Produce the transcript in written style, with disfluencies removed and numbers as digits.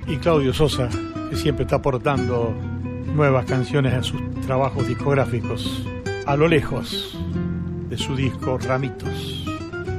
Y Claudio Sosa, que siempre está aportando nuevas canciones en sus trabajos discográficos, a lo lejos de su disco Ramitos.